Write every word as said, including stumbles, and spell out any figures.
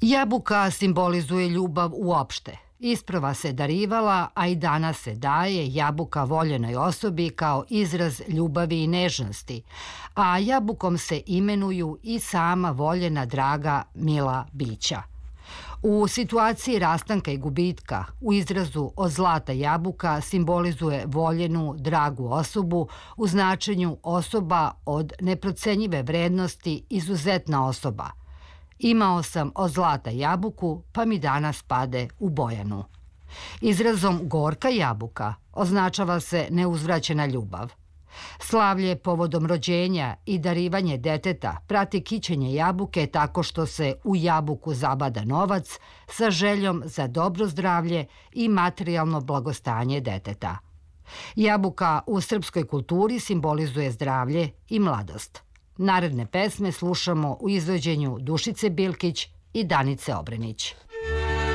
Jabuka simbolizuje ljubav uopšte. Isprva se darivala, a i danas se daje jabuka voljenoj osobi kao izraz ljubavi i nežnosti, a jabukom se imenuju i sama voljena, draga, mila bića. U situaciji rastanka i gubitka, u izrazu od zlata jabuka simbolizuje voljenu, dragu osobu u značenju osoba od neprocenjive vrednosti, izuzetna osoba. Imao sam od zlata jabuku, pa mi danas pade u Bojanu. Izrazom gorka jabuka označava se neuzvraćena ljubav. Slavlje povodom rođenja i darivanje deteta prati kićenje jabuke tako što se u jabuku zabada novac sa željom za dobro zdravlje i materijalno blagostanje deteta. Jabuka u srpskoj kulturi simbolizuje zdravlje i mladost. Naredne pesme slušamo u izvođenju Dušice Bilkić i Danice Obrenić.